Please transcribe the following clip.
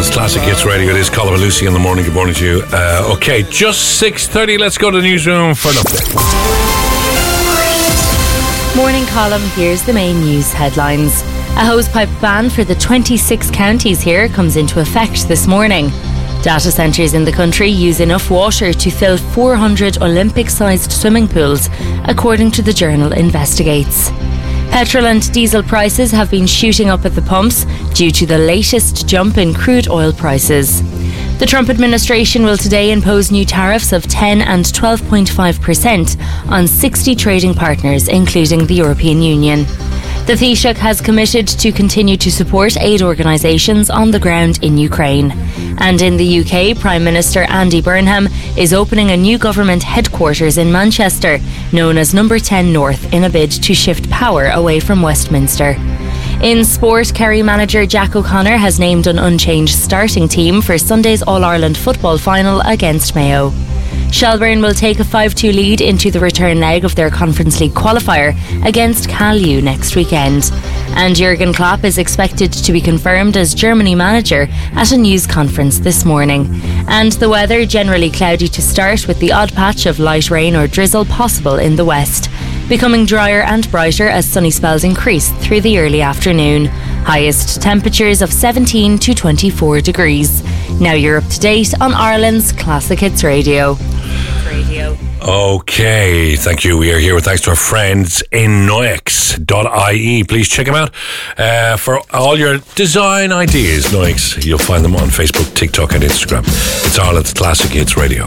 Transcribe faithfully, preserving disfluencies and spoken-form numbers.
Ireland's Classic Hits Radio. It is Colin and Lucy in the morning. Good morning to you. Uh, okay, just six thirty. Let's go to the newsroom for an update. Morning, Colin. Here's the main news headlines. A hosepipe ban for the twenty-six counties here comes into effect this morning. Data centres in the country use enough water to fill four hundred Olympic-sized swimming pools, according to the journal Investigates. Petrol and diesel prices have been shooting up at the pumps due to the latest jump in crude oil prices. The Trump administration will today impose new tariffs of ten and twelve point five percent on sixty trading partners, including the European Union. The Taoiseach has committed to continue to support aid organisations on the ground in Ukraine. And in the U K, Prime Minister Andy Burnham is opening a new government headquarters in Manchester, known as Number ten North, in a bid to shift power away from Westminster. In sport, Kerry manager Jack O'Connor has named an unchanged starting team for Sunday's All-Ireland football final against Mayo. Shelburne will take a five two lead into the return leg of their Conference League qualifier against Cal U next weekend. And Jurgen Klopp is expected to be confirmed as Germany manager at a news conference this morning. And the weather, generally cloudy to start with the odd patch of light rain or drizzle possible in the west, becoming drier and brighter as sunny spells increase through the early afternoon. Highest temperatures of seventeen to twenty-four degrees. Now you're up to date on Ireland's Classic Hits Radio. Radio. Okay, thank you. We are here with thanks to our friends in Noix dot I E. Please check them out uh, for all your design ideas. Noix, you'll find them on Facebook, TikTok and Instagram. It's Ireland's Classic Hits Radio.